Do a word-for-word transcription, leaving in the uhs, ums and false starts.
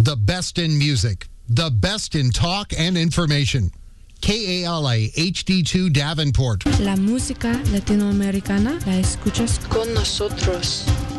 The best in music, the best in talk and information. K A L A H D two Davenport. La música latinoamericana la escuchas con nosotros.